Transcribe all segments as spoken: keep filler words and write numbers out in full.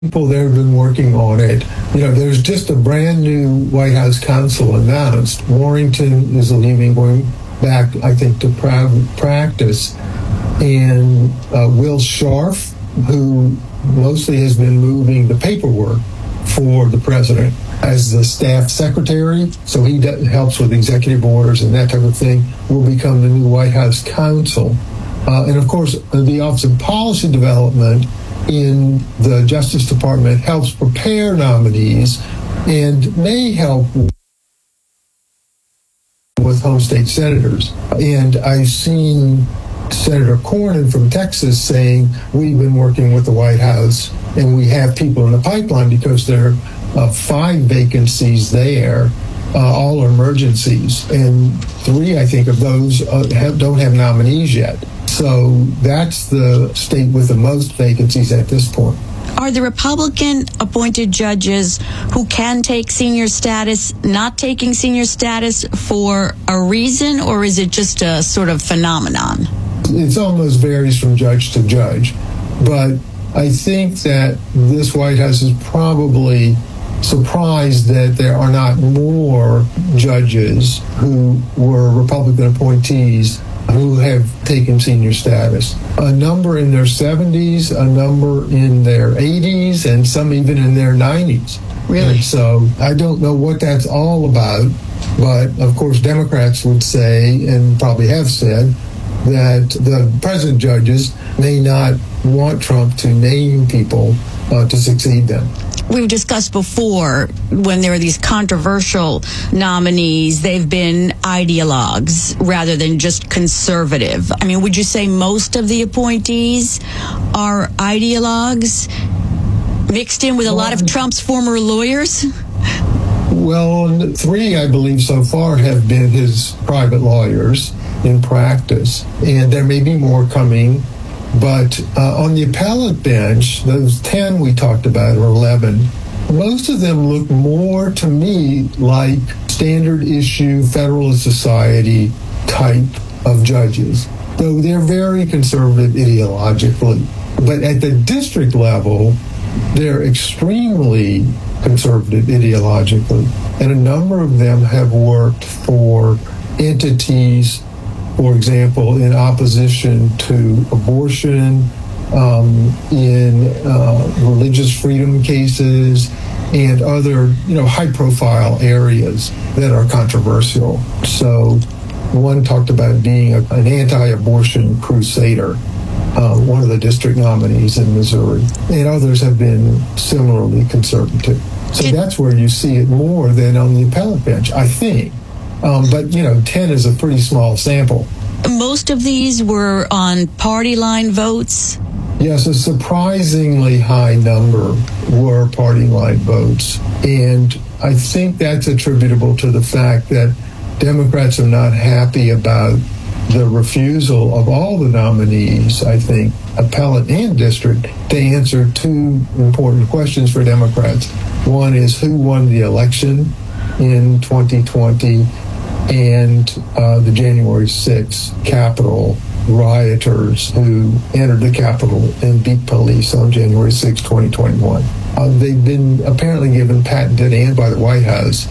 people that have been working on it. You know, there's just a brand new White House counsel announced. Warrington is leaving, going back, I think, to pra- practice. And uh, Will Scharf, who mostly has been moving the paperwork for the president as the staff secretary, so he d- helps with executive orders and that type of thing, will become the new White House counsel. Uh, and of course, the Office of Policy Development in the Justice Department helps prepare nominees and may help with home state senators. And I've seen Senator Cornyn from Texas saying, we've been working with the White House and we have people in the pipeline because there are uh, five vacancies there. Uh, all are emergencies, and three, I think, of those uh, have, don't have nominees yet. So that's the state with the most vacancies at this point. Are the Republican-appointed judges who can take senior status not taking senior status for a reason, or is it just a sort of phenomenon? It almost varies from judge to judge, but I think that this White House is probably surprised that there are not more judges who were Republican appointees who have taken senior status. A number in their seventies, a number in their eighties, and some even in their nineties. Really? And so I don't know what that's all about, but of course Democrats would say, and probably have said, that the present judges may not want Trump to name people uh, to succeed them. We've discussed before when there are these controversial nominees, they've been ideologues rather than just conservative. I mean, would you say most of the appointees are ideologues mixed in with a lot of Trump's former lawyers? Well, three, I believe, so far have been his private lawyers in practice, and there may be more coming. But uh, on the appellate bench, those ten we talked about, or eleven, most of them look more to me like standard issue Federalist Society type of judges, though they're very conservative ideologically. But at the district level, they're extremely conservative ideologically. And a number of them have worked for entities, for example, in opposition to abortion, um, in uh, religious freedom cases, and other, you know, high-profile areas that are controversial. So one talked about being a, an anti-abortion crusader, uh, one of the district nominees in Missouri, and others have been similarly conservative. So that's where you see it more than on the appellate bench, I think. Um, but, you know, ten is a pretty small sample. Most of these were on party line votes? Yes, a surprisingly high number were party line votes. And I think that's attributable to the fact that Democrats are not happy about the refusal of all the nominees, I think, appellate and district, to answer two important questions for Democrats. One is who won the election in twenty twenty, and uh, the January sixth Capitol rioters who entered the Capitol and beat police on January sixth, twenty twenty-one. Uh, they've been apparently given patented and by the White House,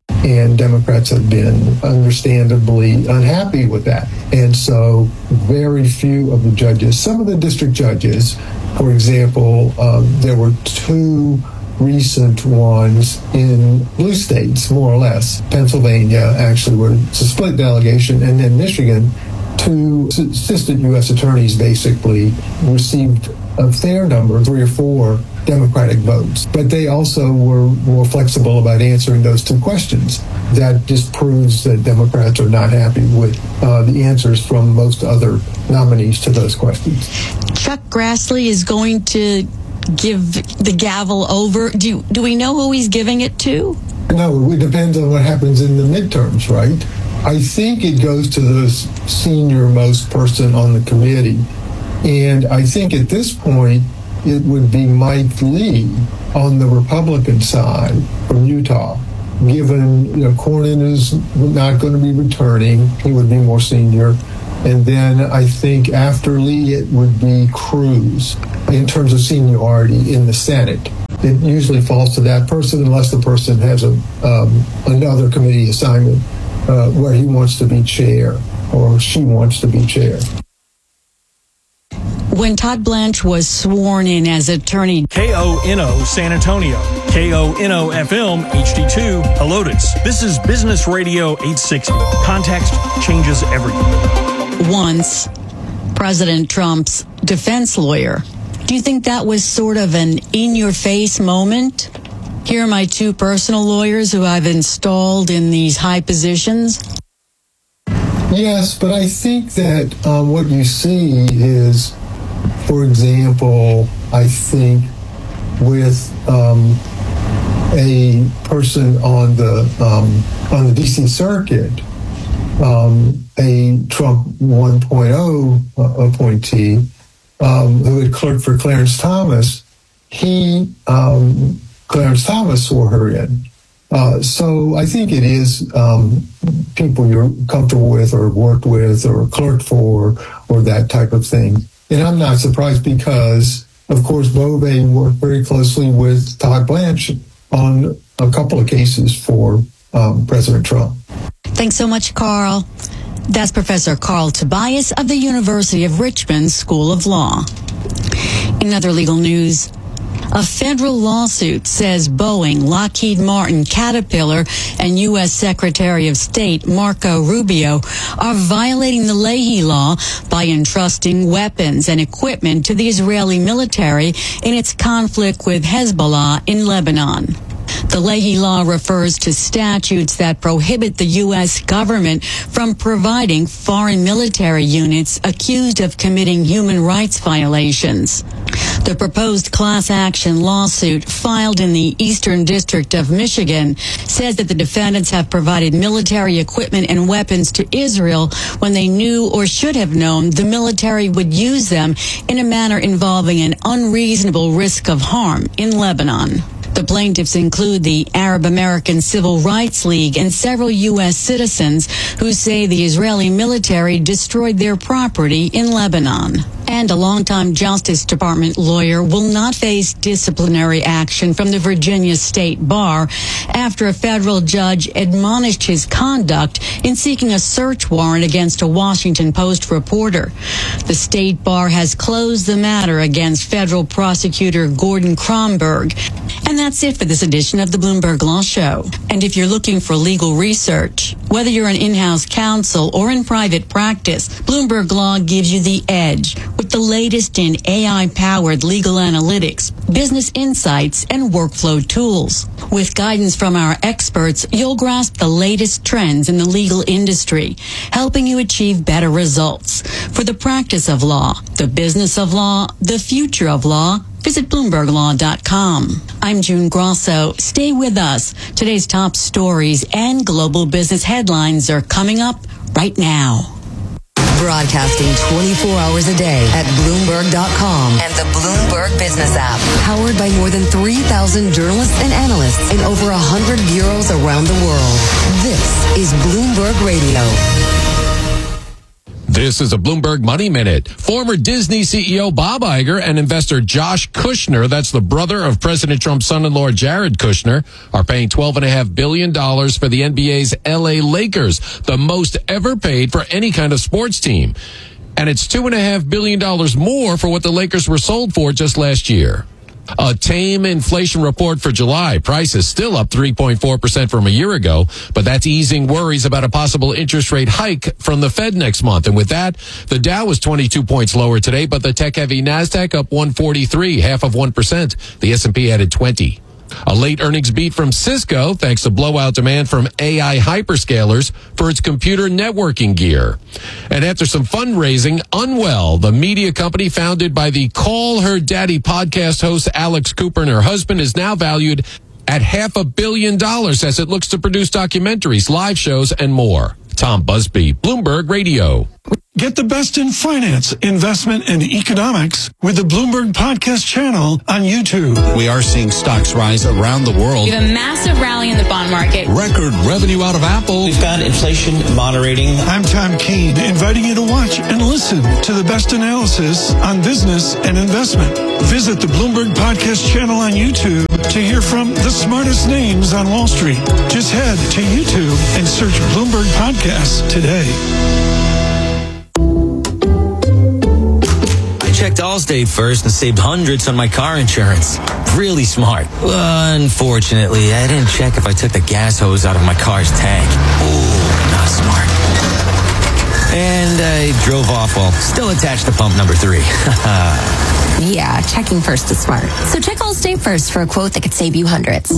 and Democrats have been understandably unhappy with that. And so very few of the judges, some of the district judges, for example, um, there were two recent ones in blue states, more or less. Pennsylvania, actually, where it's a split delegation, and then Michigan, two assistant U S attorneys basically received a fair number, three or four Democratic votes. But they also were more flexible about answering those two questions. That just proves that Democrats are not happy with uh, the answers from most other nominees to those questions. Chuck Grassley is going to give the gavel over. Do do we know who he's giving it to? No, it depends on what happens in the midterms, right? I think it goes to the senior most person on the committee. And I think at this point, it would be Mike Lee on the Republican side from Utah. Given, you know, Cornyn is not going to be returning, he would be more senior. And then I think after Lee, it would be Cruz in terms of seniority in the Senate. it usually falls to that person unless the person has a um, another committee assignment uh, where he wants to be chair or she wants to be chair. When Todd Blanche was sworn in as attorney, K O N O San Antonio, K O N O F M H D two Helotes. This is Business Radio eight sixty. Context changes everything. Once President Trump's defense lawyer. Do you think that was sort of an in-your-face moment? Here are my two personal lawyers who I've installed in these high positions. Yes, but I think that um, what you see is, for example, I think with um, a person on the um, on the D C Circuit, um, a Trump one point oh appointee um, who had clerked for Clarence Thomas, he um, Clarence Thomas swore her in. Uh, so I think it is um, people you're comfortable with or worked with or clerked for or that type of thing. And I'm not surprised because, of course, Bove worked very closely with Todd Blanche on a couple of cases for um, President Trump. Thanks so much, Carl. That's Professor Carl Tobias of the University of Richmond School of Law. In other legal news, a federal lawsuit says Boeing, Lockheed Martin, Caterpillar, and U S Secretary of State Marco Rubio are violating the Leahy Law by entrusting weapons and equipment to the Israeli military in its conflict with Hezbollah in Lebanon. The Leahy Law refers to statutes that prohibit the U S government from providing foreign military units accused of committing human rights violations. The proposed class action lawsuit filed in the Eastern District of Michigan says that the defendants have provided military equipment and weapons to Israel when they knew or should have known the military would use them in a manner involving an unreasonable risk of harm in Lebanon. The plaintiffs include the Arab American Civil Rights League and several U S citizens who say the Israeli military destroyed their property in Lebanon. And a longtime Justice Department lawyer will not face disciplinary action from the Virginia State Bar after a federal judge admonished his conduct in seeking a search warrant against a Washington Post reporter. The State Bar has closed the matter against federal prosecutor Gordon Kromberg. And that's it for this edition of the Bloomberg Law Show. And if you're looking for legal research, whether you're an in-house counsel or in private practice, Bloomberg Law gives you the edge with the latest in A I-powered legal analytics, business insights, and workflow tools. With guidance from our experts, you'll grasp the latest trends in the legal industry, helping you achieve better results. For the practice of law, the business of law, the future of law, visit Bloomberg Law dot com. I'm June Grosso. Stay with us. Today's top stories and global business headlines are coming up right now. Broadcasting twenty-four hours a day at Bloomberg dot com and the Bloomberg Business app. Powered by more than three thousand journalists and analysts in over one hundred bureaus around the world. This is Bloomberg Radio. This is a Bloomberg Money Minute. Former Disney C E O Bob Iger and investor Josh Kushner, that's the brother of President Trump's son-in-law Jared Kushner, are paying twelve point five billion dollars for the N B A's L A Lakers, the most ever paid for any kind of sports team. And it's two point five billion dollars more for what the Lakers were sold for just last year. A tame inflation report for July. Prices still up three point four percent from a year ago, but that's easing worries about a possible interest rate hike from the Fed next month. And with that, the Dow was twenty-two points lower today, but the tech-heavy NASDAQ up one forty-three, half of one percent. The S and P added twenty. A late earnings beat from Cisco, thanks to blowout demand from A I hyperscalers for its computer networking gear. And after some fundraising, Unwell, the media company founded by the Call Her Daddy podcast host Alex Cooper and her husband, is now valued at half a billion dollars as it looks to produce documentaries, live shows, and more. Tom Busby, Bloomberg Radio. Get the best in finance, investment, and economics with the Bloomberg Podcast channel on YouTube. We are seeing stocks rise around the world. We have a massive rally in the bond market. Record revenue out of Apple. We've got inflation moderating. I'm Tom Keene, inviting you to watch and listen to the best analysis on business and investment. Visit the Bloomberg Podcast channel on YouTube to hear from the smartest names on Wall Street. Just head to YouTube and search Bloomberg Podcasts today. I checked Allstate first and saved hundreds on my car insurance. Really smart. Unfortunately, I didn't check if I took the gas hose out of my car's tank. Ooh, not smart. And I drove off while still attached to pump number three. Yeah, checking first is smart. So check Allstate first for a quote that could save you hundreds.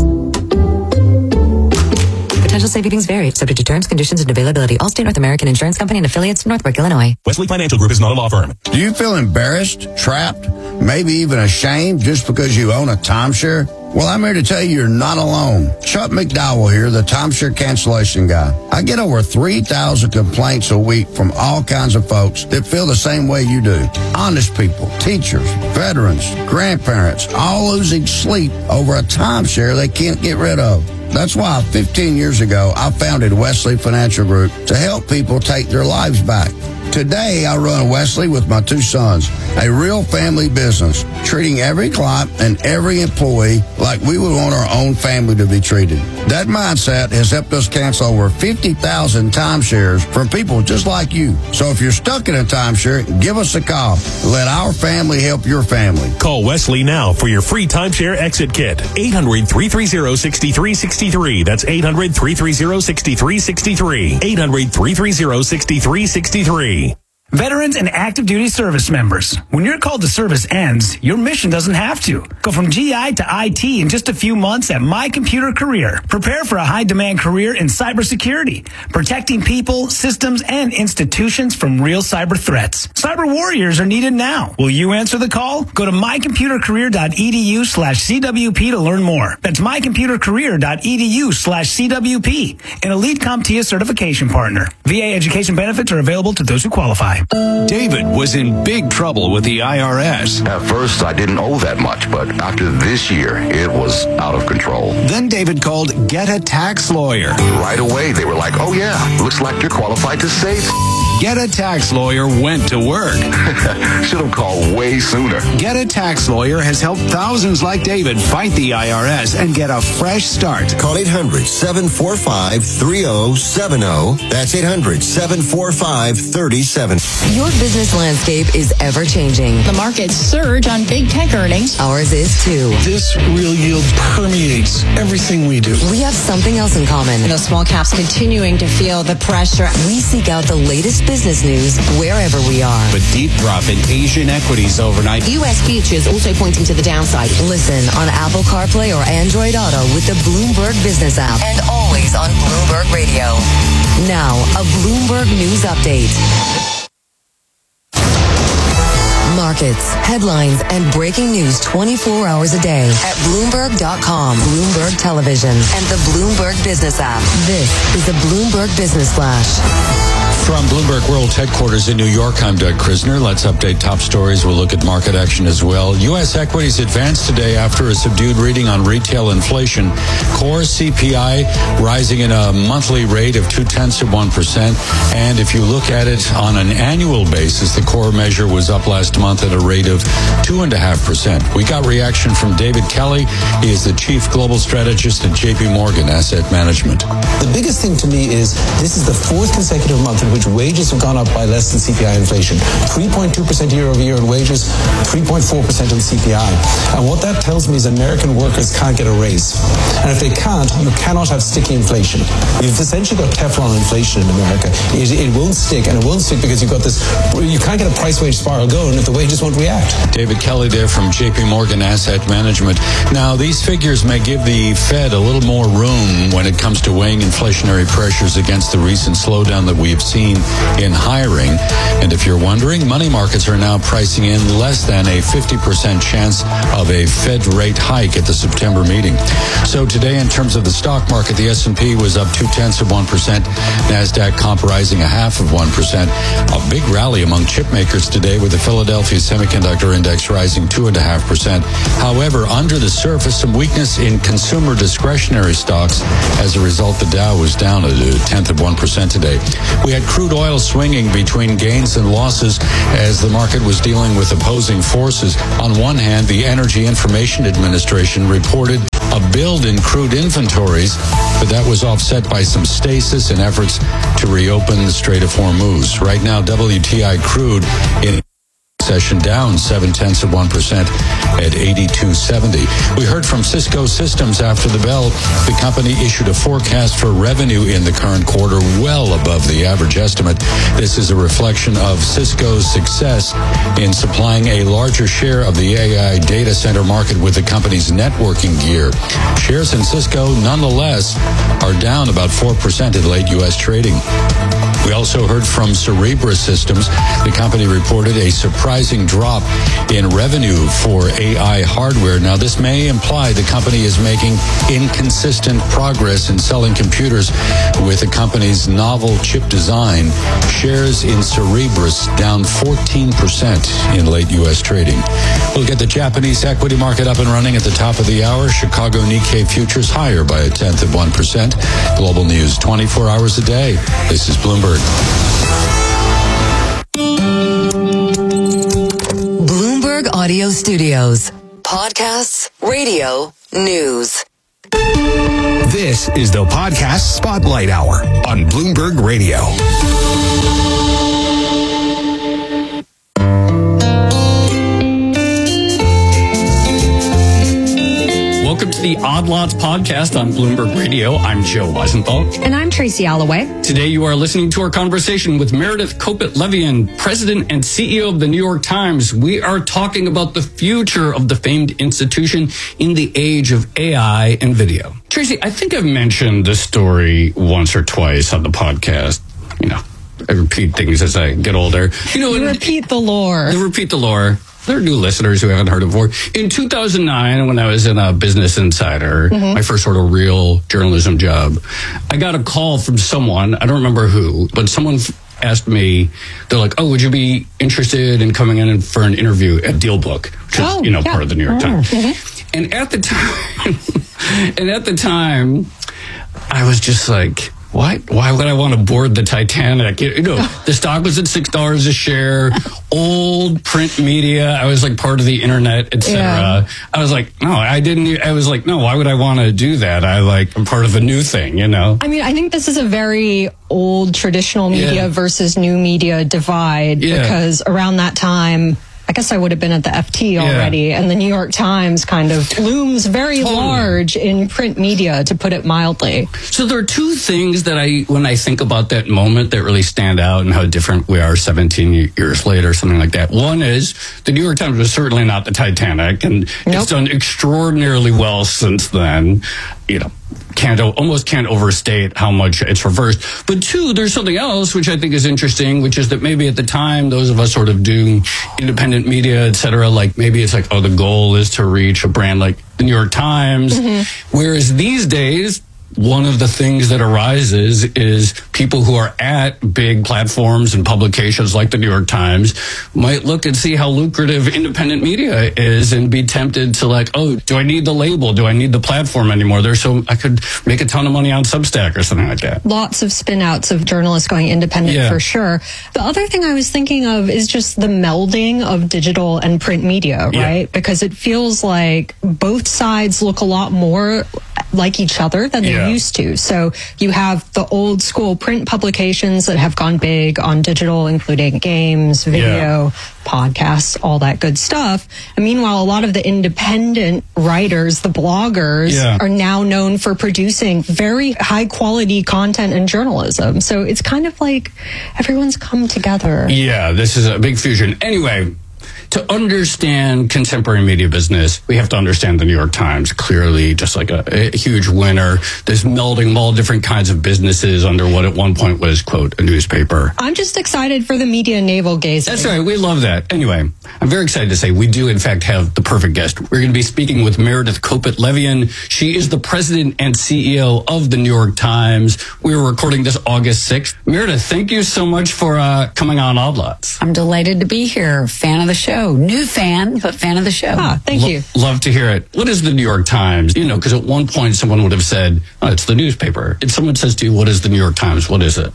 Potential savings vary, subject to terms, conditions, and availability. Allstate North American Insurance Company and affiliates, Northbrook, Illinois. Wesley Financial Group is not a law firm. Do you feel embarrassed, trapped, maybe even ashamed just because you own a timeshare? Well, I'm here to tell you you're not alone. Chuck McDowell here, the timeshare cancellation guy. I get over three thousand complaints a week from all kinds of folks that feel the same way you do. Honest people, teachers, veterans, grandparents, all losing sleep over a timeshare they can't get rid of. That's why fifteen years ago, I founded Wesley Financial Group to help people take their lives back. Today, I run Wesley with my two sons, a real family business, treating every client and every employee like we would want our own family to be treated. That mindset has helped us cancel over fifty thousand timeshares from people just like you. So if you're stuck in a timeshare, give us a call. Let our family help your family. Call Wesley now for your free timeshare exit kit. eight hundred, three three zero, six three six three. That's eight hundred, three three zero, six three six three. eight hundred, three three zero, six three six three. Veterans and active duty service members, when your call to service ends, your mission doesn't have to. Go from G I to I T in just a few months at My Computer Career. Prepare for a high-demand career in cybersecurity, protecting people, systems, and institutions from real cyber threats. Cyber warriors are needed now. Will you answer the call? Go to mycomputercareer.edu slash CWP to learn more. That's mycomputercareer.edu slash CWP, an Elite CompTIA certification partner. V A education benefits are available to those who qualify. David was in big trouble with the I R S. At first, I didn't owe that much, but after this year, it was out of control. Then David called Get a Tax Lawyer. Right away, they were like, oh yeah, looks like you're qualified to save. Get a Tax Lawyer went to work. Should have called way sooner. Get a Tax Lawyer has helped thousands like David fight the I R S and get a fresh start. Call eight hundred, seven four five, three oh seven oh. That's eight hundred, seven four five, three oh seven oh. Your business landscape is ever changing. The markets surge on big tech earnings. Ours is too. This real yield permeates everything we do. We have something else in common. You know, small caps continuing to feel the pressure. We seek out the latest business news wherever we are. But deep drop in Asian equities overnight. U S futures also pointing to the downside. Listen on Apple CarPlay or Android Auto with the Bloomberg Business app. And always on Bloomberg Radio. Now, a Bloomberg News Update. Markets, headlines, and breaking news twenty-four hours a day at Bloomberg dot com, Bloomberg Television, and the Bloomberg Business app. This is the Bloomberg Business Flash. From Bloomberg World Headquarters in New York, I'm Doug Krisner. Let's update top stories. We'll look at market action as well. U S equities advanced today after a subdued reading on retail inflation. Core C P I rising at a monthly rate of two-tenths of one percent. And if you look at it on an annual basis, the core measure was up last month at a rate of two point five percent. We got reaction from David Kelly. He is the Chief Global Strategist at J P Morgan Asset Management. The biggest thing to me is this is the fourth consecutive month in which wages have gone up by less than C P I inflation. three point two percent year over year in wages, three point four percent in C P I. And what that tells me is American workers can't get a raise. And if they can't, you cannot have sticky inflation. You've essentially got Teflon inflation in America. It, it won't stick, and it won't stick because you've got this, you can't get a price wage spiral going if the wages won't react. David Kelly there from J P Morgan Asset Management. Now, these figures may give the Fed a little more room when it comes to weighing inflationary pressures against the recent slowdown that we have seen in hiring. And if you're wondering, money markets are now pricing in less than a fifty percent chance of a Fed rate hike at the September meeting. So today, in terms of the stock market, the S and P was up two-tenths of one percent. NASDAQ comp rising a half of one percent. A big rally among chip makers today with the Philadelphia Semiconductor Index rising two point five percent. However, under the surface, some weakness in consumer discretionary stocks. As a result, the Dow was down a tenth of one percent today. We had crude oil swinging between gains and losses as the market was dealing with opposing forces. On one hand, the Energy Information Administration reported a build in crude inventories, but that was offset by some stasis and efforts to reopen the Strait of Hormuz. Right now, W T I crude in session down seven tenths of one percent at eighty-two seventy. We heard from Cisco Systems after the bell. The company issued a forecast for revenue in the current quarter well above the average estimate. This is a reflection of Cisco's success in supplying a larger share of the A I data center market with the company's networking gear. Shares in Cisco, nonetheless, are down about four percent in late U S trading. We also heard from Cerebras Systems. The company reported a surprising drop in revenue for A I hardware. Now, this may imply the company is making inconsistent progress in selling computers with the company's novel chip design. Shares in Cerebras down fourteen percent in late U S trading. We'll get the Japanese equity market up and running at the top of the hour. Chicago Nikkei futures higher by a tenth of one percent. Global news twenty-four hours a day. This is Bloomberg. Bloomberg Audio Studios. Podcasts, radio, news. This is the Podcast Spotlight Hour on Bloomberg Radio. Welcome to the Odd Lots podcast on Bloomberg Radio. I'm Joe Weisenthal. And I'm Tracy Alloway. Today you are listening to our conversation with Meredith Kopit Levien, President and C E O of the New York Times. We are talking about the future of the famed institution in the age of A I and video. Tracy, I think I've mentioned this story once or twice on the podcast. You know, I repeat things as I get older. You know, you and, repeat the lore. I repeat the lore. There are new listeners who haven't heard it before. In two thousand nine, when I was in a Business Insider, mm-hmm. my first sort of real journalism job, I got a call from someone, I don't remember who, but someone asked me, they're like, oh, would you be interested in coming in for an interview at DealBook, which is, oh, you know, yeah. part of the New York Times. Mm-hmm. And at the time, and at the time, I was just like, what? Why would I want to board the Titanic? You know, the stock was at six dollars a share, old print media. I was like part of the internet, et cetera. Yeah. I was like, no, I didn't. I was like, no, why would I want to do that? I like, I'm part of a new thing, you know? I mean, I think this is a very old traditional media yeah. versus new media divide yeah. because around that time, I guess I would have been at the F T already, yeah. and the New York Times kind of looms very totally. large in print media, to put it mildly. So there are two things that I, when I think about that moment, that really stand out and how different we are seventeen years later, something like that. One is the New York Times was certainly not the Titanic, and nope. it's done extraordinarily well since then. You know, can't almost can't overstate how much it's reversed. But two, there's something else which I think is interesting, which is that maybe at the time, those of us sort of doing independent media, et cetera, like maybe it's like, oh, the goal is to reach a brand like the New York Times. Mm-hmm. Whereas these days, one of the things that arises is people who are at big platforms and publications like the New York Times might look and see how lucrative independent media is and be tempted to like, oh, do I need the label? Do I need the platform anymore? There's so I could make a ton of money on Substack or something like that. Lots of spin outs of journalists going independent yeah. for sure. The other thing I was thinking of is just the melding of digital and print media, yeah. right? Because it feels like both sides look a lot more like each other than they yeah. used to. So you have the old school print publications that have gone big on digital, including games, video, yeah. podcasts, all that good stuff. And meanwhile, a lot of the independent writers, the bloggers, yeah. are now known for producing very high quality content and journalism. So it's kind of like everyone's come together. Yeah, this is a big fusion. Anyway, to understand contemporary media business, we have to understand the New York Times, clearly just like a, a huge winner. This melding of all different kinds of businesses under what at one point was, quote, a newspaper. I'm just excited for the media navel gazing. That's right. We love that. Anyway, I'm very excited to say we do, in fact, have the perfect guest. We're going to be speaking with Meredith Kopit Levien. She is the president and C E O of the New York Times. We were recording this August sixth. Meredith, thank you so much for uh, coming on Odd Lots. I'm delighted to be here. Fan of the show. New fan, but fan of the show. Ah, thank you. Lo- love to hear it. What is the New York Times? You know, because at one point someone would have said, oh, it's the newspaper. If someone says to you, what is the New York Times? What is it?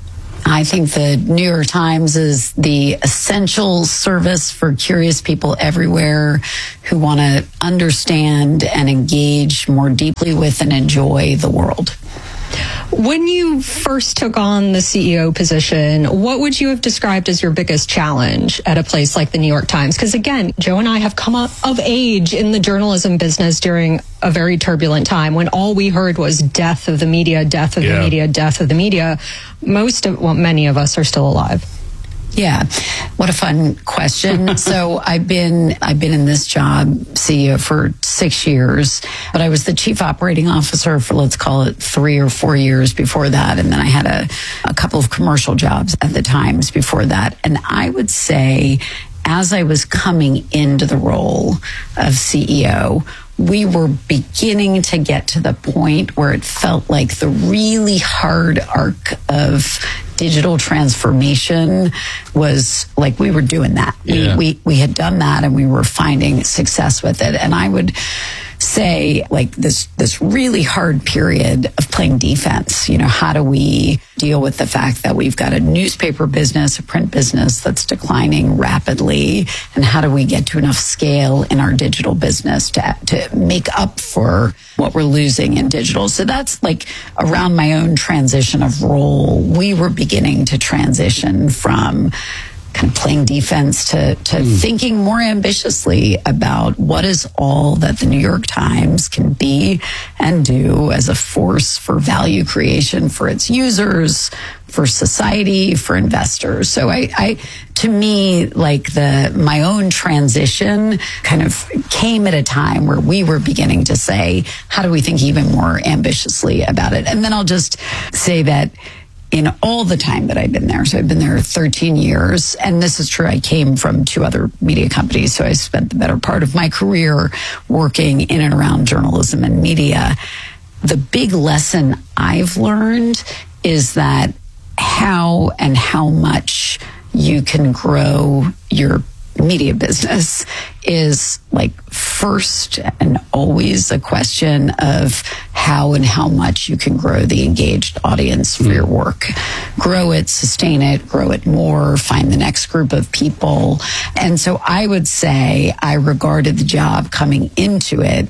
I think the New York Times is the essential service for curious people everywhere who want to understand and engage more deeply with and enjoy the world. When you first took on the C E O position, what would you have described as your biggest challenge at a place like the New York Times? Because again, Joe and I have come up of age in the journalism business during a very turbulent time when all we heard was death of the media, death of yeah. the media, death of the media. Most of, well, many of us are still alive. Yeah, what a fun question. So I've been I've been in this job, C E O, for six years, but I was the chief operating officer for, let's call it, three or four years before that, and then I had a, a couple of commercial jobs at the Times before that. And I would say, as I was coming into the role of C E O, we were beginning to get to the point where it felt like the really hard arc of digital transformation was like we were doing that. Yeah. We, we we had done that and we were finding success with it. And I would say like this this really hard period of playing defense. You know, how do we deal with the fact that we've got a newspaper business, a print business that's declining rapidly, and how do we get to enough scale in our digital business to to make up for what we're losing in digital? So that's like around my own transition of role. We were beginning to transition from kind of playing defense to, to mm. thinking more ambitiously about what is all that the New York Times can be and do as a force for value creation for its users, for society, for investors. So I, I to me, like the my own transition kind of came at a time where we were beginning to say, how do we think even more ambitiously about it? And then I'll just say that in all the time that I've been there, so I've been there thirteen years, and this is true, I came from two other media companies, so I spent the better part of my career working in and around journalism and media. The big lesson I've learned is that how and how much you can grow your media business is like first and always a question of how and how much you can grow the engaged audience for your work. Grow it, sustain it, grow it more, find the next group of people. And so I would say I regarded the job coming into it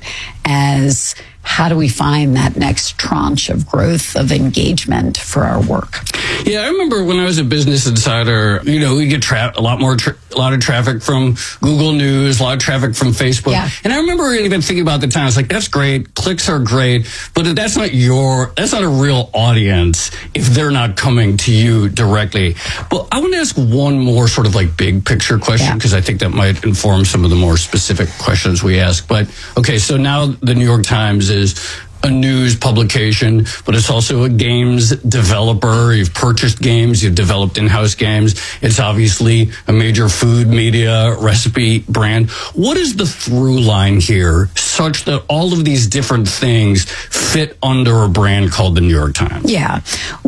as how do we find that next tranche of growth, of engagement for our work? Yeah, I remember when I was a Business Insider, you know, we get tra- a lot more, tra- a lot of traffic from Google News, a lot of traffic from Facebook. Yeah. And I remember even thinking about the Times, like, that's great, clicks are great, but that's not your, that's not a real audience if they're not coming to you directly. But I want to ask one more sort of like big picture question, because yeah. I think that might inform some of the more specific questions we ask. But okay, so now the New York Times is a news publication, but it's also a games developer. You've purchased games, you've developed in-house games. It's obviously a major food media recipe brand. What is the through line here such that all of these different things fit under a brand called the New York Times? Yeah,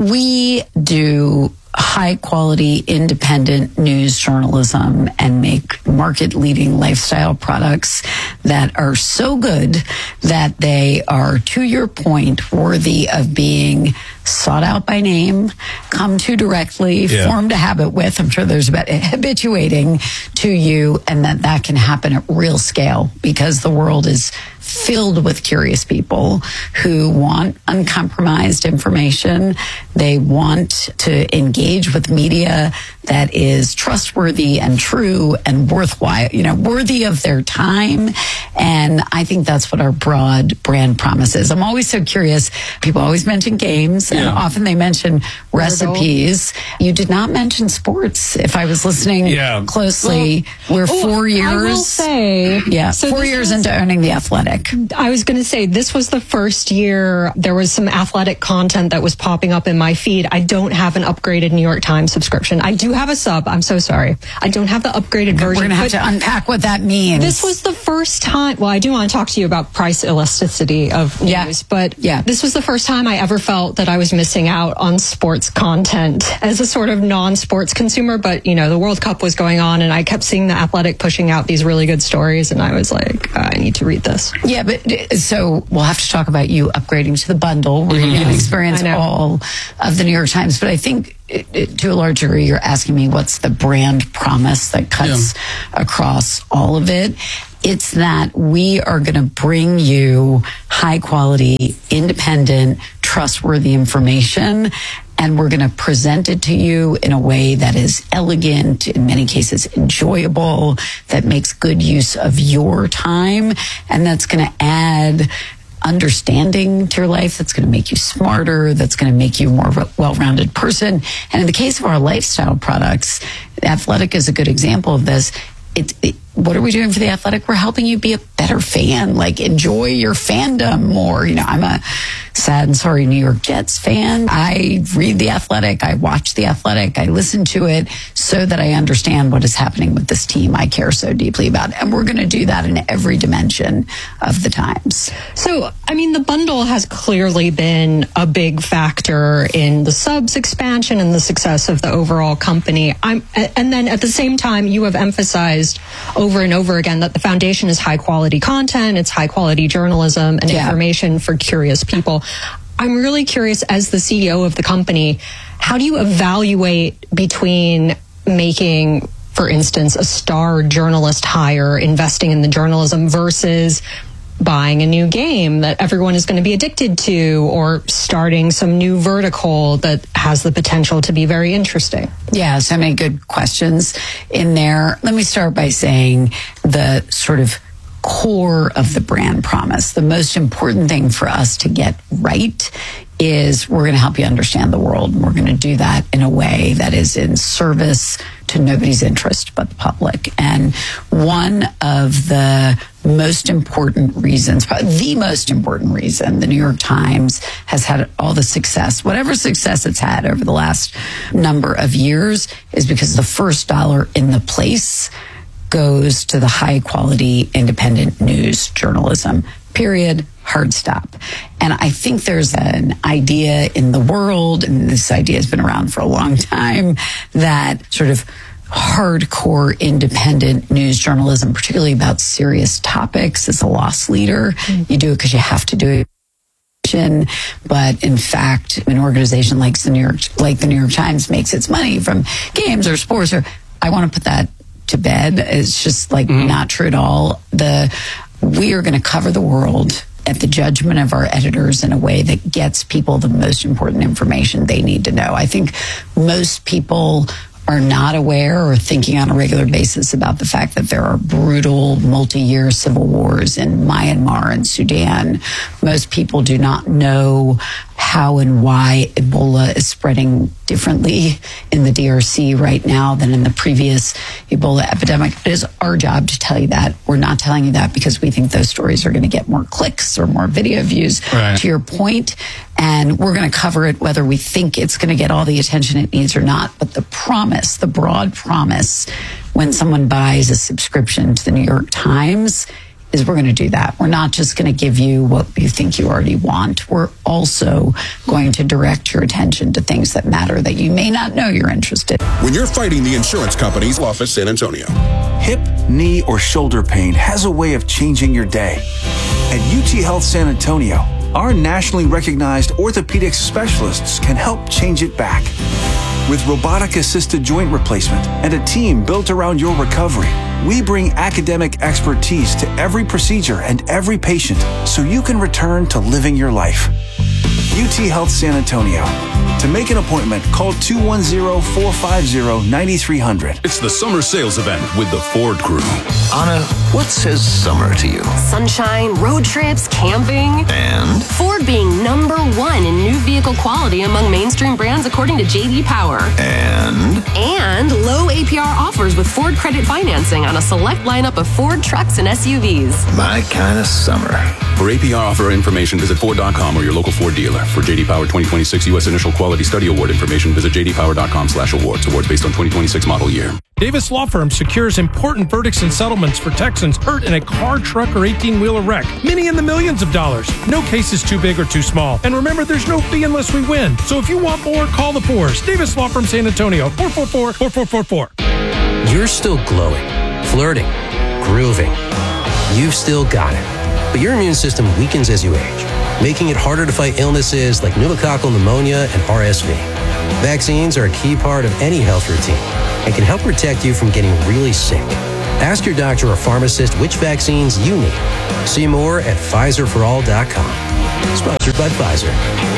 we do high quality independent news journalism and make market leading lifestyle products that are so good that they are, to your point, worthy of being sought out by name, come to directly, yeah. formed a habit with. I'm sure there's about habituating to you, and that that can happen at real scale because the world is filled with curious people who want uncompromised information. They want to engage with media that is trustworthy and true and worthwhile, you know, worthy of their time. And I think that's what our broad brand promise is. I'm always so curious. People always mention games, and yeah. often they mention recipes. You did not mention sports. If I was listening yeah. closely, well, we're four oh, years. I will say, yeah, so four years was, into owning The Athletic. I was going to say, this was the first year there was some athletic content that was popping up in my feed. I don't have an upgraded New York Times subscription. I do have a sub. I'm so sorry. I don't have the upgraded version. We're going to have to unpack what that means. This was the first time. Well, I do want to talk to you about price elasticity of news, yeah. but yeah. this was the first time I ever felt that I was missing out on sports content as a sort of non-sports consumer. But, you know, the World Cup was going on and I kept seeing The Athletic pushing out these really good stories. And I was like, I need to read this. Yeah, but so we'll have to talk about you upgrading to the bundle where mm-hmm. you can experience all of the New York Times. But I think it, it, to a large degree, you're asking me what's the brand promise that cuts yeah. across all of it. It's that we are going to bring you high quality, independent, trustworthy information, and we're going to present it to you in a way that is elegant, in many cases enjoyable, that makes good use of your time, and that's going to add understanding to your life, that's going to make you smarter, that's going to make you a more well-rounded person. And in the case of our lifestyle products, Athletic is a good example of this. It, it, what are we doing for The Athletic? We're helping you be a better fan, like enjoy your fandom more. You know, I'm a sad and sorry New York Jets fan. I read The Athletic. I watch The Athletic. I listen to it so that I understand what is happening with this team I care so deeply about. And we're going to do that in every dimension of the Times. So, I mean, the bundle has clearly been a big factor in the subs expansion and the success of the overall company. I'm, and then at the same time, you have emphasized over and over again that the foundation is high quality content, it's high quality journalism and yeah. information for curious people. I'm really curious, as the C E O of the company, how do you evaluate between making, for instance, a star journalist hire, investing in the journalism, versus buying a new game that everyone is going to be addicted to, or starting some new vertical that has the potential to be very interesting? Yeah, so many good questions in there. Let me start by saying the sort of core of the brand promise. The most important thing for us to get right is we're going to help you understand the world. And we're going to do that in a way that is in service to nobody's interest but the public. And one of the most important reasons, the most important reason the New York Times has had all the success, whatever success it's had over the last number of years, is because the first dollar in the place goes to the high quality independent news journalism, period, hard stop. And I think there's an idea in the world, and this idea has been around for a long time, that sort of hardcore independent news journalism, particularly about serious topics, is a loss leader. Mm-hmm. You do it because you have to do it. But in fact, an organization like the New York, like the New York Times makes its money from games or sports, or I want to put that to bed. It's just like mm-hmm. not true at all. The we are going to cover the world at the judgment of our editors in a way that gets people the most important information they need to know. I think most people are not aware or thinking on a regular basis about the fact that there are brutal multi-year civil wars in Myanmar and Sudan. Most people do not know how and why Ebola is spreading differently in the D R C right now than in the previous Ebola epidemic. It is our job to tell you that. We're not telling you that because we think those stories are going to get more clicks or more video views, right, to your point. And we're going to cover it whether we think it's going to get all the attention it needs or not. But the promise, the broad promise, when someone buys a subscription to the New York Times, is we're going to do that. We're not just going to give you what you think you already want. We're also going to direct your attention to things that matter that you may not know you're interested in. When you're fighting the insurance company's office San Antonio. Hip, knee, or shoulder pain has a way of changing your day. At U T Health San Antonio, our nationally recognized orthopedic specialists can help change it back. With robotic-assisted joint replacement and a team built around your recovery, we bring academic expertise to every procedure and every patient so you can return to living your life. U T Health San Antonio. To make an appointment, call two one zero, four five zero, nine three zero zero. It's the summer sales event with the Ford Crew. Anna, what says summer to you? Sunshine, road trips, camping. And? Ford being number one in new vehicle quality among mainstream brands according to J D Power. And? And low A P R offers with Ford Credit Financing on a select lineup of Ford trucks and S U Vs. My kind of summer. For A P R offer information, visit Ford dot com or your local Ford dealer. For J D Power twenty twenty-six U S Initial Quality Study Award information, visit j d power dot com slash awards. Awards based on twenty twenty-six model year. Davis Law Firm secures important verdicts and settlements for Texans hurt in a car, truck, or eighteen-wheeler wreck. Many in the millions of dollars. No case is too big or too small. And remember, there's no fee unless we win. So if you want more, call the Fours. Davis Law Firm San Antonio, four four four, four four four four. You're still glowing, flirting, grooving. You've still got it. But your immune system weakens as you age. making it harder to fight illnesses like pneumococcal pneumonia and R S V. Vaccines are a key part of any health routine and can help protect you from getting really sick. Ask your doctor or pharmacist which vaccines you need. See more at Pfizer for all dot com. Sponsored by Pfizer.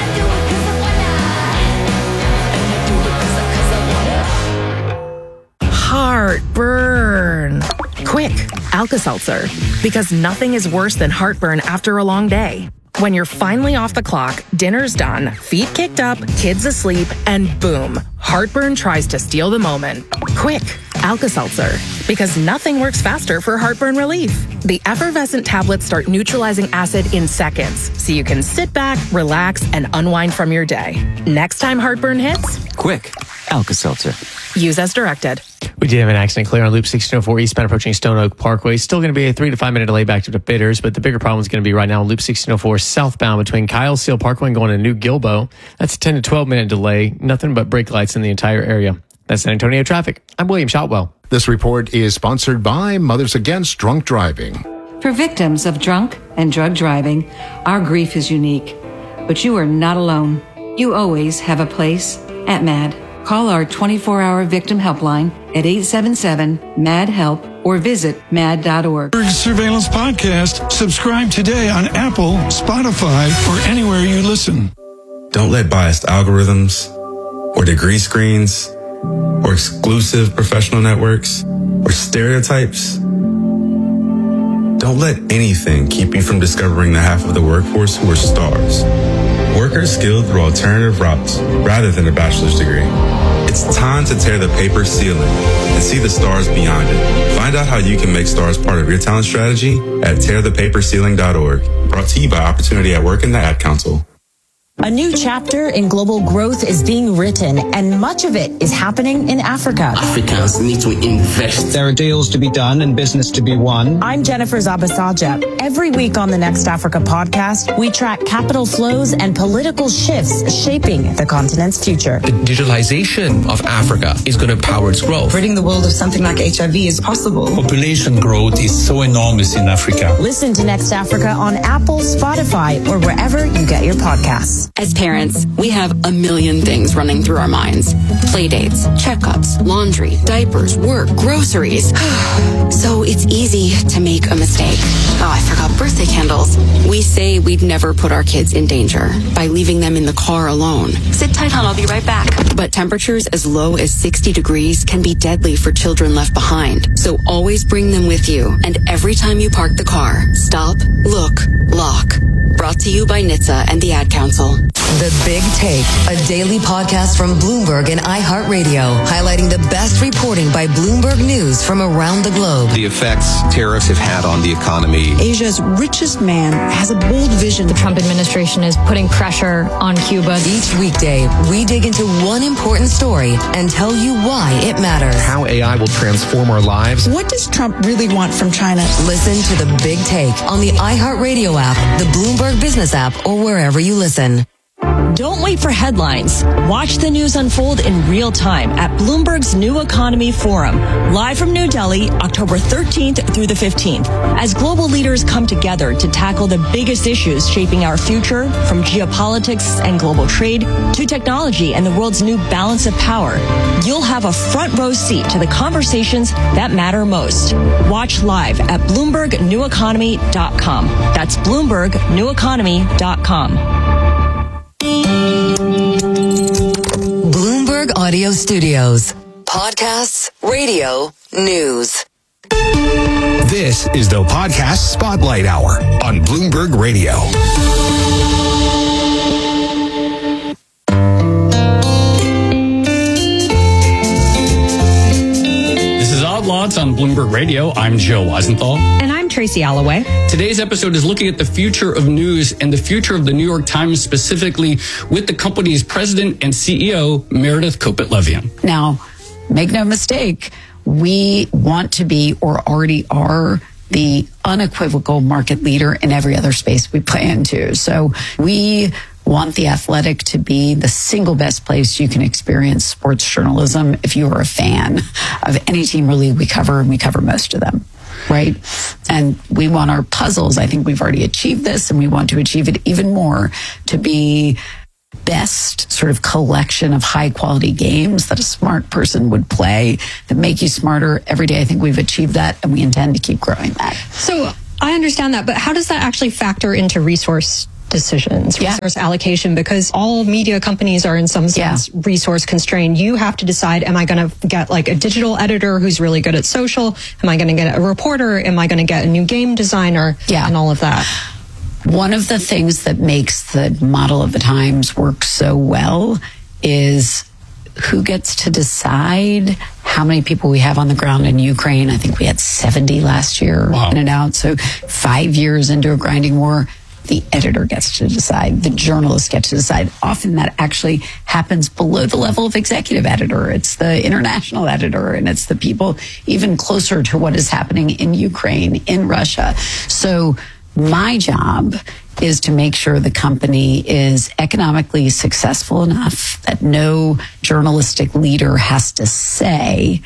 Heartburn. Quick, Alka-Seltzer. Because nothing is worse than heartburn after a long day. When you're finally off the clock, dinner's done, feet kicked up, kids asleep, and boom, heartburn tries to steal the moment. Quick, Alka-Seltzer. Because nothing works faster for heartburn relief. The effervescent tablets start neutralizing acid in seconds, so you can sit back, relax, and unwind from your day. Next time heartburn hits, quick, Alka-Seltzer. Use as directed. We did have an accident clear on Loop sixteen oh four eastbound approaching Stone Oak Parkway. Still going to be a three to five minute delay back to the Bitters, but the bigger problem is going to be right now on Loop sixteen oh four southbound between Kyle Seal Parkway and going to New Gilbo. That's a ten to twelve minute delay. Nothing but brake lights in the entire area. That's San Antonio traffic. I'm William Shotwell. This report is sponsored by Mothers Against Drunk Driving. For victims of drunk and drug driving, our grief is unique. But you are not alone. You always have a place at MAD. Call our twenty-four hour victim helpline at eight seven seven, M A D, HELP or visit mad dot org. Surveillance Podcast. Subscribe today on Apple, Spotify, or anywhere you listen. Don't let biased algorithms or degree screens or exclusive professional networks or stereotypes. Don't let anything keep you from discovering the half of the workforce who are stars. Workers skilled through alternative routes rather than a bachelor's degree. It's time to tear the paper ceiling and see the stars beyond it. Find out how you can make stars part of your talent strategy at tear the paper ceiling dot org. Brought to you by Opportunity at Work and the Ad Council. A new chapter in global growth is being written, and much of it is happening in Africa. Africans need to invest. There are deals to be done and business to be won. I'm Jennifer Zabasaja. Every week on the Next Africa podcast, we track capital flows and political shifts shaping the continent's future. The digitalization of Africa is going to power its growth. Ridding the world of something like H I V is possible. Population growth is so enormous in Africa. Listen to Next Africa on Apple, Spotify, or wherever you get your podcasts. As parents, we have a million things running through our minds. Playdates, checkups, laundry, diapers, work, groceries. So it's easy to make a mistake. Oh, I forgot birthday candles. We say we'd never put our kids in danger by leaving them in the car alone. Sit tight, hon, I'll be right back. But temperatures as low as sixty degrees can be deadly for children left behind. So always bring them with you. And every time you park the car, stop, look, lock. Brought to you by N H T S A and the Ad Council. The Big Take, a daily podcast from Bloomberg and iHeartRadio, highlighting the best reporting by Bloomberg News from around the globe. The effects tariffs have had on the economy. Asia's richest man has a bold vision. The Trump administration is putting pressure on Cuba. Each weekday, we dig into one important story and tell you why it matters. How A I will transform our lives. What does Trump really want from China? Listen to The Big Take on the iHeartRadio app, the Bloomberg Business app, or wherever you listen. Don't wait for headlines. Watch the news unfold in real time at Bloomberg's New Economy Forum, live from New Delhi, October thirteenth through the fifteenth, as global leaders come together to tackle the biggest issues shaping our future, from geopolitics and global trade to technology and the world's new balance of power. You'll have a front row seat to the conversations that matter most. Watch live at Bloomberg New Economy dot com. That's Bloomberg New Economy dot com. Bloomberg Audio Studios. Podcasts, radio, news. This is the Podcast Spotlight Hour on Bloomberg Radio. This is Odd Lots on Bloomberg Radio. I'm Joe Weisenthal. And I'm Tracy Alloway. Today's episode is looking at the future of news and the future of the New York Times, specifically with the company's president and C E O, Meredith Kopit Levien. Now, make no mistake, we want to be or already are the unequivocal market leader in every other space we play into. So we want The Athletic to be the single best place you can experience sports journalism if you are a fan of any team or league we cover, and we cover most of them. right? And we want our puzzles. I think we've already achieved this, and we want to achieve it even more, to be best sort of collection of high quality games that a smart person would play that make you smarter every day. I think we've achieved that, and we intend to keep growing that. So I understand that, but how does that actually factor into resource decisions, Yeah. resource allocation? Because all media companies are in some sense yeah. resource constrained. You have to decide, am I going to get like a digital editor who's really good at social? Am I going to get a reporter? Am I going to get a new game designer? Yeah. And all of that. One of the things that makes the model of the Times work so well is who gets to decide how many people we have on the ground in Ukraine. I think we had seventy last year wow. in and out. So five years into a grinding war, the editor gets to decide. The journalists get to decide. Often that actually happens below the level of executive editor. It's the international editor, and it's the people even closer to what is happening in Ukraine, in Russia. So my job is to make sure the company is economically successful enough that no journalistic leader has to say,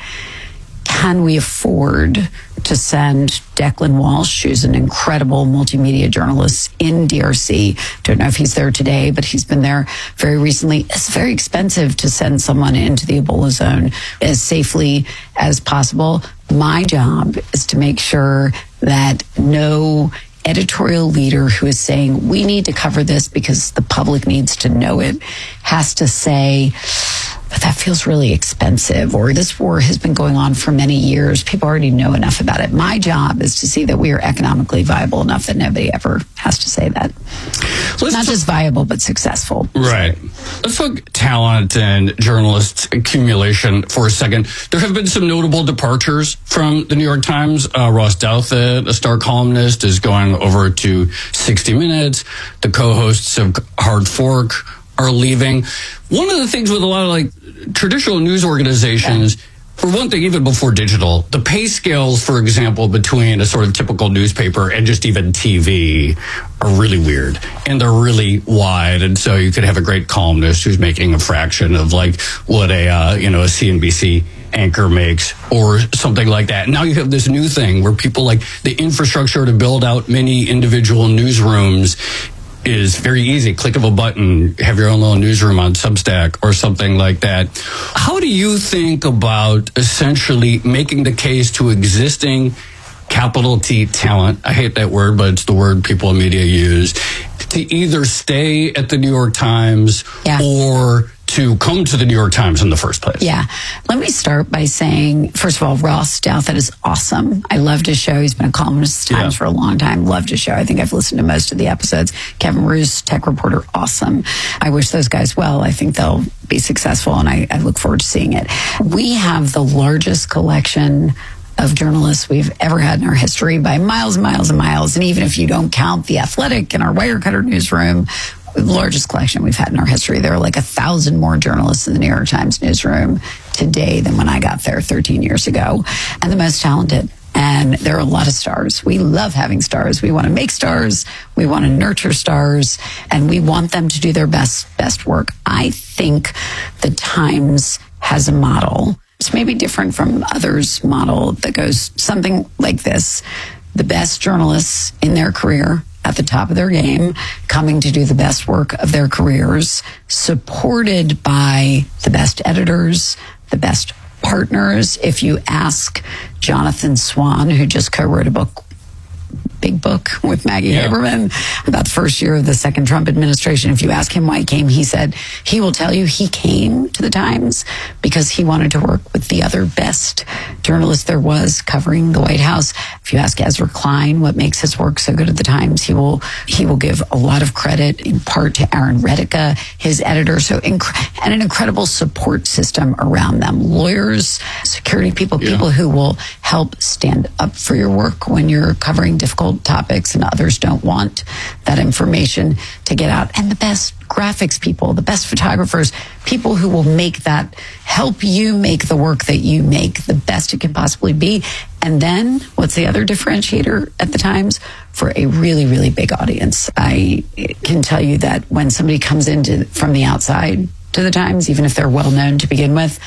can we afford to send Declan Walsh, who's an incredible multimedia journalist in D R C? Don't know if he's there today, but he's been there very recently. It's very expensive to send someone into the Ebola zone as safely as possible. My job is to make sure that no editorial leader who is saying, we need to cover this because the public needs to know it, has to say, but that feels really expensive, or this war has been going on for many years. People already know enough about it. My job is to see that we are economically viable enough that nobody ever has to say that. So not just viable, but successful. Right. Let's talk talent and journalist accumulation for a second. There have been some notable departures from the New York Times. Uh, Ross Douthat, a star columnist, is going over to sixty minutes. The co-hosts of Hard Fork are leaving. One of the things with a lot of like traditional news organizations, for one thing, even before digital, the pay scales, for example, between a sort of typical newspaper and just even T V are really weird, and they're really wide. And so you could have a great columnist who's making a fraction of like what a uh, you know a C N B C anchor makes or something like that. Now you have this new thing where people like the infrastructure to build out many individual newsrooms is very easy. Click of a button, have your own little newsroom on Substack or something like that. How do you think about essentially making the case to existing capital T talent? I hate that word, but it's the word people in media use, to either stay at the New York Times yeah. or to come to the New York Times in the first place? Yeah. Let me start by saying, first of all, Ross Douthat is awesome. I loved his show. He's been a columnist at Times yeah. for a long time. Loved his show. I think I've listened to most of the episodes. Kevin Roos, tech reporter, awesome. I wish those guys well. I think they'll be successful, and I, I look forward to seeing it. We have the largest collection of journalists we've ever had in our history by miles and miles and miles. And even if you don't count The Athletic and our Wirecutter newsroom, the largest collection we've had in our history. There are like a thousand more journalists in the New York Times newsroom today than when I got there thirteen years ago, and the most talented. And there are a lot of stars. We love having stars. We want to make stars. We want to nurture stars, and we want them to do their best, best work. I think the Times has a model. It's maybe different from others' model that goes something like this. The best journalists in their career at the top of their game, coming to do the best work of their careers, supported by the best editors, the best partners. If you ask Jonathan Swan, who just co-wrote a book, big book with Maggie yeah. Haberman about the first year of the second Trump administration. If you ask him why he came, he said he will tell you he came to the Times because he wanted to work with the other best journalist there was covering the White House. If you ask Ezra Klein what makes his work so good at the Times, he will he will give a lot of credit in part to Aaron Redica, his editor. So inc- and an incredible support system around them. Lawyers, security people, yeah. people who will help stand up for your work when you're covering difficult topics and others don't want that information to get out. And the best graphics people, the best photographers, people who will make that, help you make the work that you make the best it can possibly be. And then what's the other differentiator at the Times? For a really, really big audience. I can tell you that when somebody comes into from the outside to the Times, even if they're well known to begin with,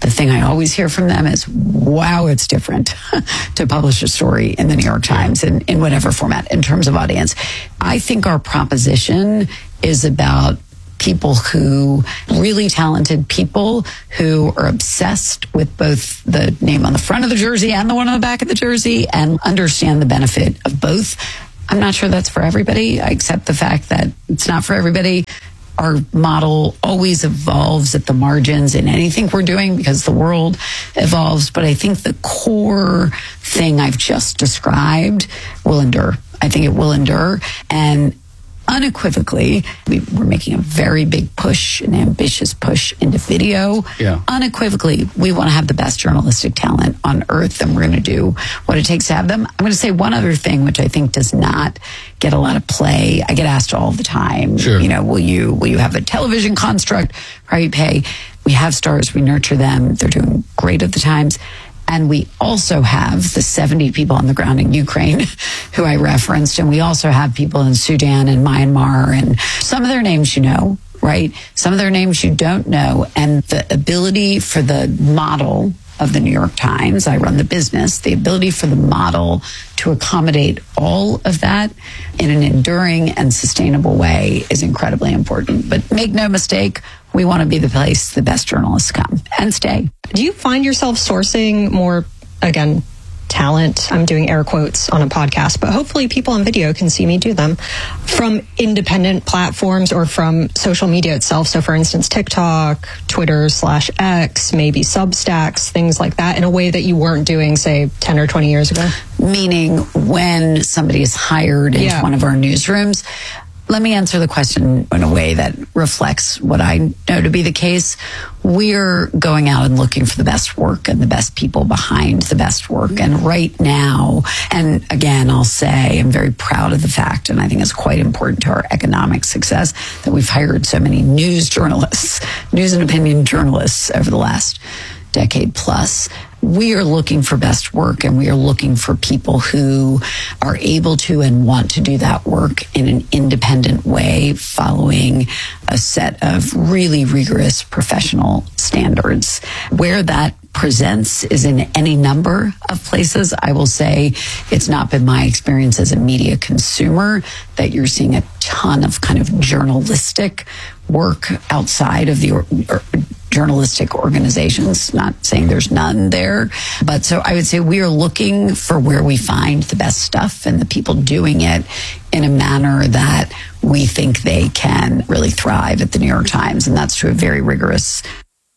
the thing I always hear from them is, wow, it's different to publish a story in the New York Times in, in whatever format in terms of audience. I think our proposition is about people who, really talented people who are obsessed with both the name on the front of the jersey and the one on the back of the jersey and understand the benefit of both. I'm not sure that's for everybody. I accept the fact that it's not for everybody. Our model always evolves at the margins in anything we're doing because the world evolves. But I think the core thing I've just described will endure. I think it will endure. And unequivocally, we, we're making a very big push, an ambitious push into video. Yeah. Unequivocally, we want to have the best journalistic talent on earth, and we're going to do what it takes to have them. I'm going to say one other thing, which I think does not get a lot of play. I get asked all the time, sure. you know, will you, will you have a television construct? How you pay? We have stars. We nurture them. They're doing great at the Times. And we also have the seventy people on the ground in Ukraine who I referenced. And we also have people in Sudan and Myanmar, and some of their names you know, right? Some of their names you don't know. And the ability for the model of the New York Times, I run the business, the ability for the model to accommodate all of that in an enduring and sustainable way is incredibly important. But make no mistake, we want to be the place the best journalists come and stay. Do you find yourself sourcing more, again, talent? I'm doing air quotes on a podcast, but hopefully people on video can see me do them, from independent platforms or from social media itself. So for instance, TikTok, Twitter slash X, maybe Substacks, things like that, in a way that you weren't doing, say, ten or twenty years ago? Meaning when somebody is hired into Yeah. one of our newsrooms. Let me answer the question in a way that reflects what I know to be the case. We're going out and looking for the best work and the best people behind the best work. And right now, and again, I'll say I'm very proud of the fact, and I think it's quite important to our economic success, that we've hired so many news journalists, news and opinion journalists over the last decade plus. We are looking for best work, and we are looking for people who are able to and want to do that work in an independent way, following a set of really rigorous professional standards. Where that presents is in any number of places. I will say it's not been my experience as a media consumer that you're seeing a ton of kind of journalistic work outside of the or, or, journalistic organizations. Not saying there's none there, but so I would say we are looking for where we find the best stuff and the people doing it in a manner that we think they can really thrive at the New York Times, and that's to a very rigorous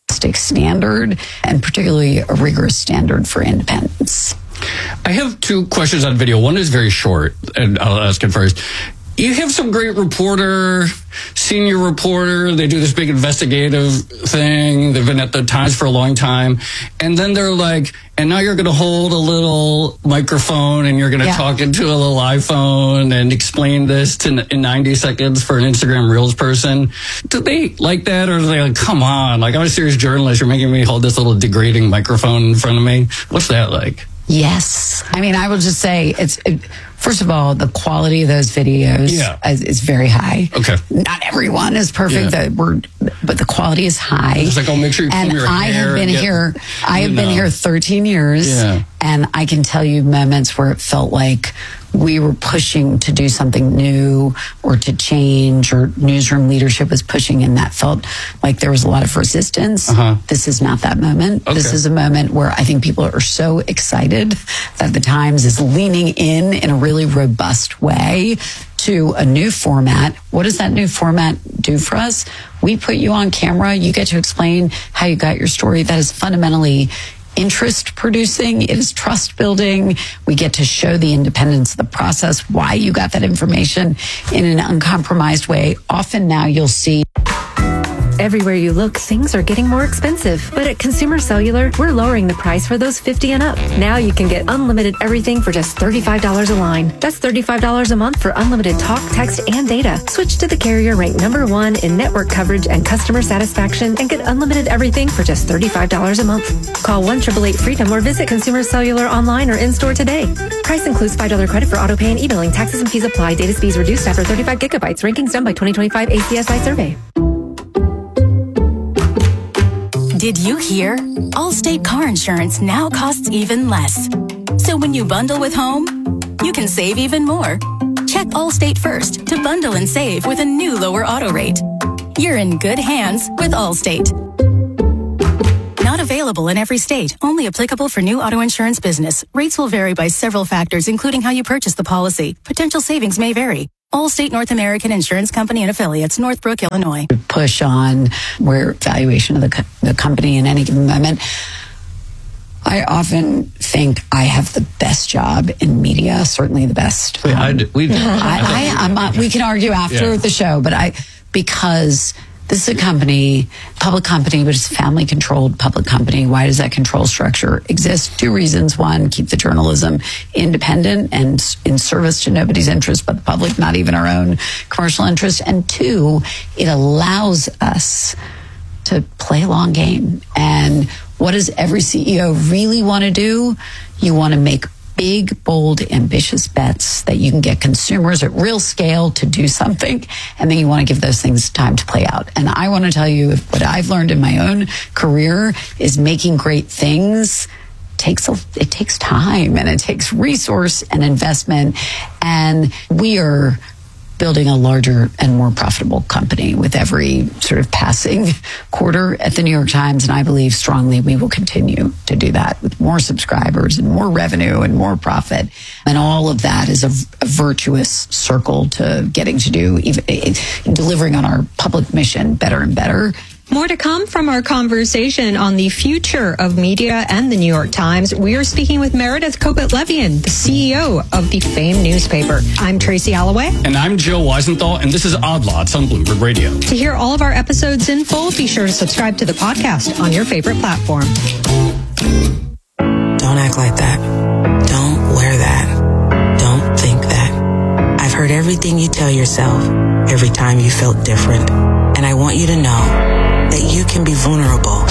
standard, and particularly a rigorous standard for independence. I have two questions on video. One is very short, and I'll ask it first. You have some great reporter, senior reporter. They do this big investigative thing. They've been at the Times for a long time. And then they're like, and now you're going to hold a little microphone and you're going to Yeah. talk into a little iPhone and explain this to, in ninety seconds for an Instagram Reels person. Do they like that? Or are they like, come on, like I'm a serious journalist. You're making me hold this little degrading microphone in front of me. What's that like? Yes. I mean, I will just say it's, it, first of all, the quality of those videos Yeah. is, is very high. Okay. Not everyone is perfect, Yeah. the, we're, but the quality is high. It's like, oh, make sure you and comb your I hair have been and get- here, I have you been know. here thirteen years, Yeah. and I can tell you moments where it felt like we were pushing to do something new or to change, or newsroom leadership was pushing, and that felt like there was a lot of resistance. Uh-huh. This is not that moment. This Okay. is a moment where I think people are so excited that the Times is leaning in in a really robust way to a new format. What does that new format do for us? We put you on camera. You get to explain how you got your story. That is fundamentally interest producing. It is trust building. We get to show the independence of the process, why you got that information in an uncompromised way. Often now you'll see Everywhere you look, things are getting more expensive. But at Consumer Cellular, we're lowering the price for those fifty and up. Now you can get unlimited everything for just thirty-five dollars a line. That's thirty-five dollars a month for unlimited talk, text, and data. Switch to the carrier ranked number one in network coverage and customer satisfaction and get unlimited everything for just thirty-five dollars a month. Call one eight eight eight freedom or visit Consumer Cellular online or in-store today. Price includes five dollars credit for auto pay and e-billing. Taxes and fees apply. Data speeds reduced after thirty-five gigabytes. Rankings done by twenty twenty-five A C S I survey. Did you hear? Allstate car insurance now costs even less. So when you bundle with home, you can save even more. Check Allstate first to bundle and save with a new lower auto rate. You're in good hands with Allstate. Not available in every state. Only applicable for new auto insurance business. Rates will vary by several factors, including how you purchase the policy. Potential savings may vary. Allstate North American Insurance Company and Affiliates, Northbrook, Illinois. Push on where valuation of the, co- the company in any given moment. I often think I have the best job in media, certainly the best. We, I, we, I, I, I'm not, we can argue after Yeah. the show, but I, because this is a company, public company, but it's a family controlled public company. Why does that control structure exist? Two reasons. One, keep the journalism independent and in service to nobody's interest but the public, not even our own commercial interest. And two, it allows us to play a long game. And what does every C E O really want to do? You want to make big, bold, ambitious bets that you can get consumers at real scale to do something, and then you want to give those things time to play out. And I want to tell you, what I've learned in my own career is making great things takes a, it takes time, and it takes resource and investment. And we are building a larger and more profitable company with every sort of passing quarter at the New York Times. And I believe strongly we will continue to do that with more subscribers and more revenue and more profit. And all of that is a, a virtuous circle to getting to do, even delivering on our public mission better and better. More to come from our conversation on the future of media and the New York Times. We are speaking with Meredith Kopit Levien, the C E O of the famed newspaper. I'm Tracy Alloway. And I'm Joe Weisenthal, and this is Odd Lots on Bloomberg Radio. To hear all of our episodes in full, be sure to subscribe to the podcast on your favorite platform. Don't act like that. Don't wear that. Don't think that. I've heard everything you tell yourself every time you felt different. And I want you to know that you can be vulnerable.